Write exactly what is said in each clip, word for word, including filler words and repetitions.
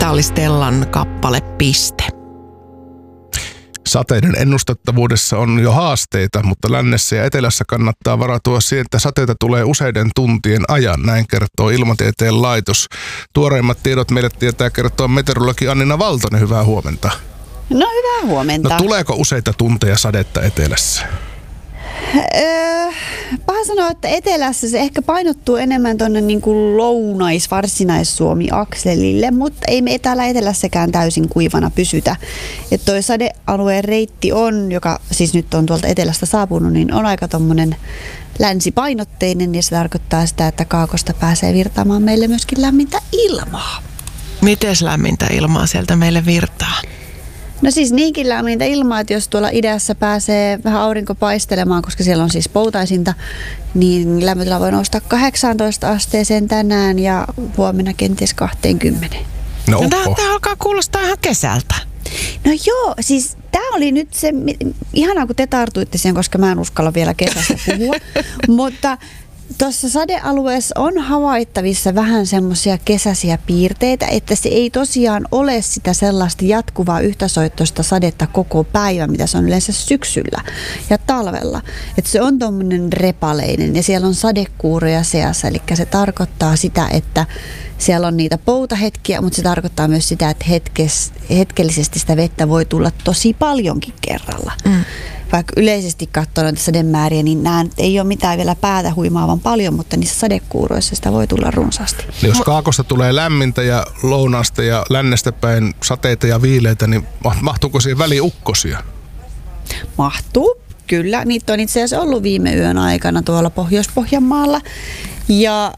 Tämä oli Stellan kappale Piste. Sateiden ennustettavuudessa on jo haasteita, mutta lännessä ja etelässä kannattaa varautua siihen, että sateita tulee useiden tuntien ajan. Näin kertoo Ilmatieteen laitos. Tuoreimmat tiedot meille tietää kertoa meteorologi Annina Valtonen. Hyvää huomenta. No hyvää huomenta. No tuleeko useita tunteja sadetta etelässä? Öö, paha sanoa, että etelässä se ehkä painottuu enemmän tuonne niin kuin lounais-varsinais-Suomi-akselille, mutta ei me täällä etelässäkään täysin kuivana pysytä. Että toi sadealueen reitti on, joka siis nyt on tuolta etelästä saapunut, niin on aika tommonen länsipainotteinen ja se tarkoittaa sitä, että kaakosta pääsee virtaamaan meille myöskin lämmintä ilmaa. Mites lämmintä ilmaa sieltä meille virtaa? No siis niinkin lämmintä ilmaa, että jos tuolla idässä pääsee vähän aurinko paistelemaan, koska siellä on siis poutaisinta, niin lämpötila voi nousta kahdeksantoista asteeseen tänään ja huomenna kenties kaksikymmentä. No, no tämä alkaa kuulostaa ihan kesältä. No joo, siis tämä oli nyt se, ihanaa kun te tartuitte siihen, koska mä en uskalla vielä kesästä puhua, mutta tuossa sadealueessa on havaittavissa vähän semmoisia kesäisiä piirteitä, että se ei tosiaan ole sitä sellaista jatkuvaa yhtäsoittoista sadetta koko päivä, mitä se on yleensä syksyllä ja talvella. Että se on tommoinen repaleinen ja siellä on sadekuuroja seassa, eli se tarkoittaa sitä, että siellä on niitä poutahetkiä, mutta se tarkoittaa myös sitä, että hetkes, hetkellisesti sitä vettä voi tulla tosi paljonkin kerralla. Mm. Vaikka yleisesti katsoo noita sademääriä, niin nämä ei ole mitään vielä päätä huimaavan paljon, mutta niissä sadekuuroissa sitä voi tulla runsaasti. Jos kaakosta tulee lämmintä ja lounaasta ja lännestä päin sateita ja viileitä, niin mahtuuko siihen väliin ukkosia? Mahtuu, kyllä. Niitä on itse asiassa ollut viime yön aikana tuolla Pohjois-Pohjanmaalla. Ja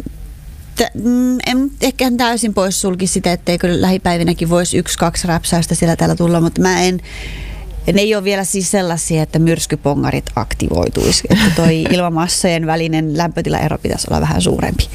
en ehkä täysin pois sulki sitä, etteikö lähipäivinäkin voisi yksi, kaksi räpsäystä siellä täällä tulla, mutta mä en... Ne ei ole vielä siis sellaisia, että myrskypongarit aktivoituisi. Että toi ilmamassojen välinen lämpötilaero pitäisi olla vähän suurempi.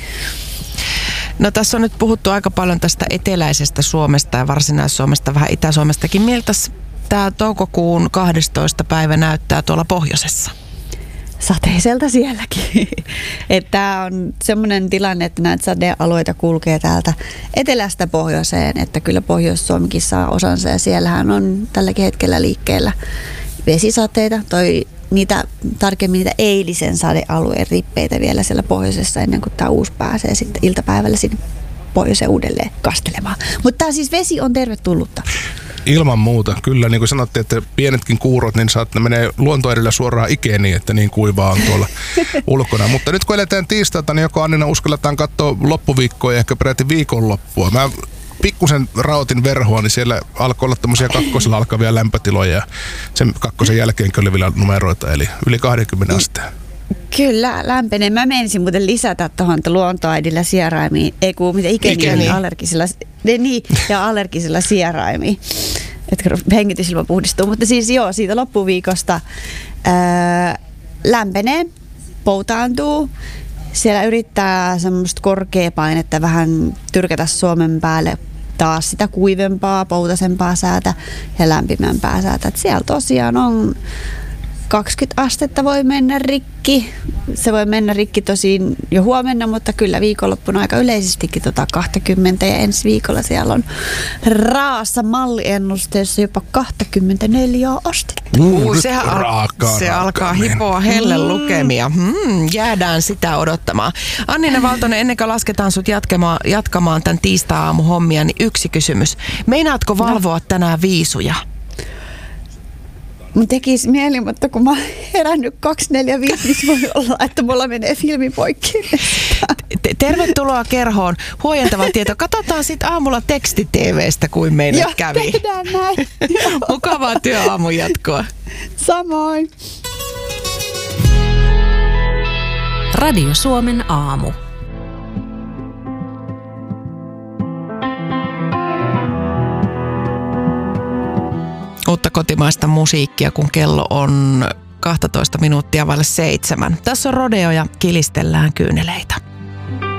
No tässä on nyt puhuttu aika paljon tästä eteläisestä Suomesta ja Varsinais-Suomesta, vähän Itä-Suomestakin. Miltä tämä toukokuun kahdestoista päivä näyttää tuolla pohjoisessa? Sateiselta sielläkin. Tämä on semmoinen tilanne, että näitä sadealueita kulkee täältä etelästä pohjoiseen, että kyllä Pohjois-Suomikin saa osansa ja siellähän on tälläkin hetkellä liikkeellä vesisateita, toi niitä tarkemmin niitä eilisen sadealueen rippeitä vielä siellä pohjoisessa ennen kuin tämä uusi pääsee sitten iltapäivällä sinne pohjoiseen uudelleen kastelemaan. Mutta siis vesi on tervetullutta. Ilman muuta, kyllä. Niin kuin sanottiin, että pienetkin kuurot, niin saat, ne menee luontoedellä suoraan ikeeniin, että niin kuivaa on tuolla ulkona. Mutta nyt kun eletään tiistaita, niin joko Annina uskalletaan katsoa loppuviikkoa ja ehkä peräti viikonloppua. Mä pikkusen raotin verhoa, niin siellä alkoi olla tämmöisiä kakkosella alkavia lämpötiloja ja sen kakkosen jälkeen kyllä vielä numeroita, eli yli kaksikymmentä asteen. Kyllä, lämpenee. Mä menisin muuten lisätä tuohon luontoäidillä sieraimiin, ei kun mitä ikeniä allergisilla, niin, ja allergisilla sieraimiin, että hengitysilma puhdistuu. Mutta siis joo, siitä loppuviikosta ää, lämpenee, poutaantuu. Siellä yrittää semmoista korkeapainetta vähän tyrkätä Suomen päälle taas sitä kuivempaa, poutasempaa säätä ja lämpimämpää säätä. Et siellä tosiaan on kaksikymmentä astetta voi mennä rikki. Se voi mennä rikki tosin jo huomenna, mutta kyllä viikonloppuna aika yleisestikin tota kaksikymmentä ja ensi viikolla siellä on raassa malliennusteessa jopa kaksikymmentäneljä astetta. Uh, sehän al- se alkaa hipoa hellen lukemia. Hmm, jäädään sitä odottamaan. Annina Valtonen, ennen kuin lasketaan sut jatkamaan, jatkamaan tämän tiistai-aamu hommia, niin yksi kysymys. Meinaatko valvoa no. tänään viisuja? Mun tekisi mieli, mutta kun mä oon herännyt kaksi neljä viisi, niin voi olla, että mulla menee filmi poikki. Tervetuloa kerhoon. Huojentava tieto. Katsotaan sitten aamulla teksti-tv:stä, kuin meille Joo, kävi. Joo, tehdään näin. Mukavaa työaamun jatkoa. Samoin. Radio Suomen aamu. Uutta kotimaista musiikkia, kun kello on kaksitoista minuuttia vaille seitsemän. Tässä on Rodeo ja kilistellään kyyneleitä.